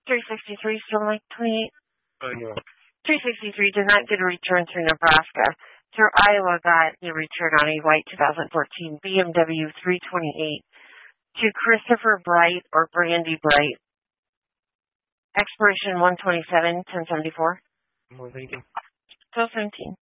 363, still like 28. Yeah. 363 did not get a return through Nebraska. Through Iowa got a return on a white 2014 BMW 328. To Christopher Bright or Brandy Bright. Expiration 127-1074. Well, thank you. 1217.